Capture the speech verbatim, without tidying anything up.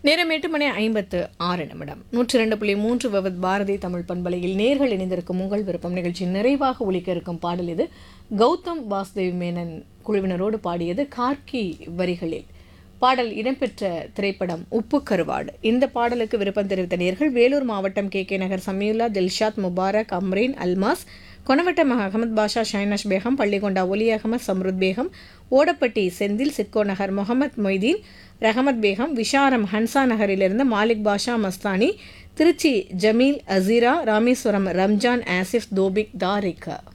நேரம் எட்டு மணி ஐம்பத்து ஆறு நிமிடம் நூற்றி ரெண்டு புள்ளி மூன்று விவத் பாரதி தமிழ் பண்பலையில் நேர்கள் இணைந்திருக்கும் உங்கள் விருப்பம் நிகழ்ச்சி நிறைவாக ஒலிக்க இருக்கும் பாடல் இது. கௌதம் வாசுதேவ் மேனன் குழுவினரோடு பாடியது கார்கி வரிகளில். பாடல் இடம்பெற்ற திரைப்படம் உப்பு கருவாடு. இந்த பாடலுக்கு விருப்பம் தெரிவித்த நேர்கள் வேலூர் மாவட்டம் கே கே நகர் சமியுல்லா, தில்ஷாத், முபாரக், அம்ரீன், அல்மாஸ், கொனவட்டம் அகமது பாஷா, ஷைனாஷ் பேகம், பள்ளிகொண்டா ஒலி அகமது, சம்ருத் பேகம், ஓடப்பட்டி செந்தில், சிட்கோ நகர் முகமது மொய்தீன், ரஹமத் பேகம், விஷாரம் ஹன்சா நகரிலிருந்து மாலிக் பாஷா மஸ்தானி, திருச்சி ஜமீல், அசீரா, ராமேஸ்வரம் ரம்ஜான், ஆசிஃப், தோபிக், தாரிகா.